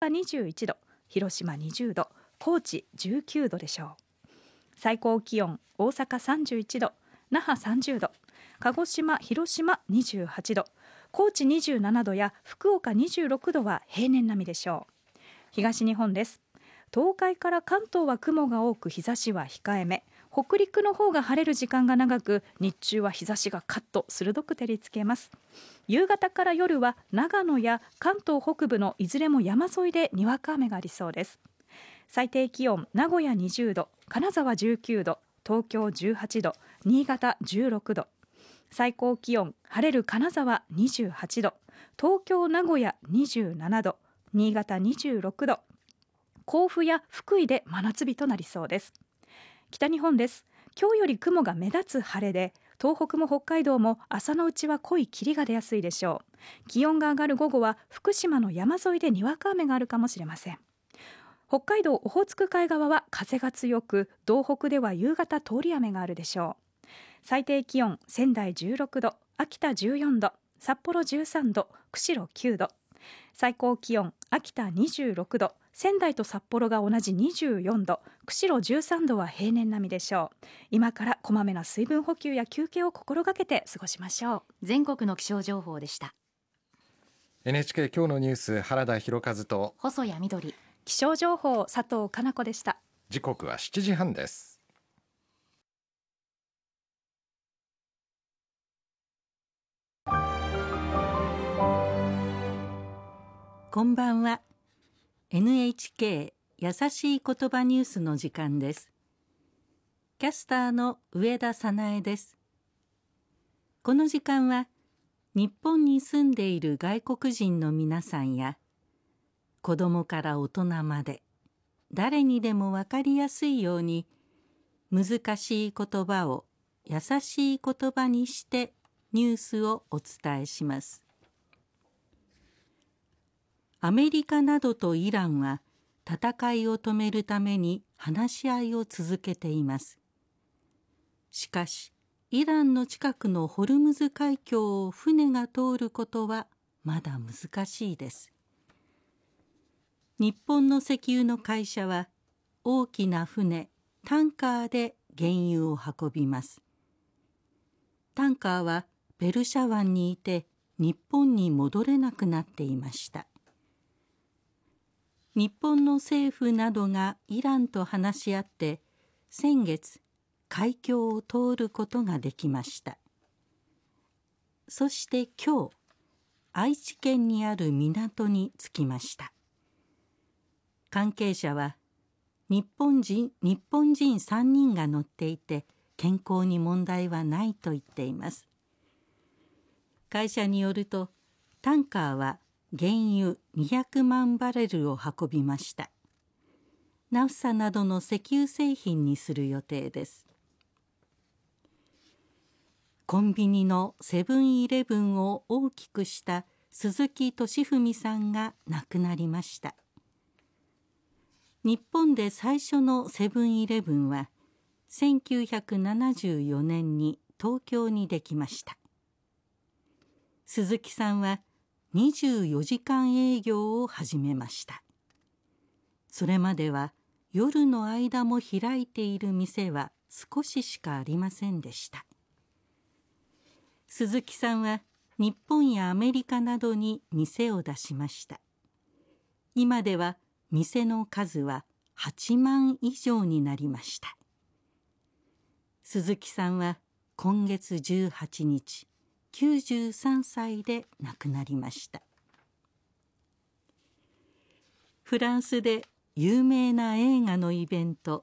21度、広島20度、高知19度でしょう。最高気温、大阪31度、那覇30度、鹿児島、広島28度、高知27度や福岡26度は平年並みでしょう。東日本です。東海から関東は雲が多く日差しは控えめ、北陸の方が晴れる時間が長く、日中は日差しがカッと鋭く照りつけます。夕方から夜は長野や関東北部のいずれも山沿いでにわか雨がありそうです。最低気温、名古屋20度、金沢19度、東京18度、新潟16度。最高気温、晴れる金沢28度、東京名古屋27度、新潟26度、甲府や福井で真夏日となりそうです。北日本です。今日より雲が目立つ晴れで、東北も北海道も朝のうちは濃い霧が出やすいでしょう。気温が上がる午後は福島の山沿いでにわか雨があるかもしれません。北海道オホーツク海側は風が強く、道北では夕方通り雨があるでしょう。最低気温、仙台16度、秋田14度、札幌13度、釧路9度。最高気温、秋田26度、仙台と札幌が同じ24度、釧路13度は平年並みでしょう。今からこまめな水分補給や休憩を心がけて過ごしましょう。 全国の気象情報でした。 NHK 今日のニュース、原田博和と細谷みどり。 気象情報、佐藤かな子でした。 時刻は7時半です。 こんばんは。 NHK 優しい言葉ニュースの時間です。キャスターの上田早苗です。この時間は日本に住んでいる外国人の皆さんや、子どもから大人まで誰にでもわかりやすいように、難しい言葉を優しい言葉にしてニュースをお伝えします。アメリカなどとイランは戦いを止めるために話し合いを続けています。しかし、イランの近くのホルムズ海峡を船が通ることはまだ難しいです。日本の石油の会社は大きな船、タンカーで原油を運びます。タンカーはペルシャ湾にいて日本に戻れなくなっていました。日本の政府などがイランと話し合って先月海峡を通ることができました。そして今日、愛知県にある港に着きました。関係者は日本人3人が乗っていて健康に問題はないと言っています。会社によると、タンカーは原油200万バレルを運びました。ナフサなどの石油製品にする予定です。コンビニのセブンイレブンを大きくした鈴木敏文さんが亡くなりました。日本で最初のセブンイレブンは1974年に東京にできました。鈴木さんは24時間営業を始めました。それまでは夜の間も開いている店は少ししかありませんでした。鈴木さんは日本やアメリカなどに店を出しました。今では店の数は8万以上になりました。鈴木さんは今月18日、93歳で亡くなりました。フランスで有名な映画のイベント、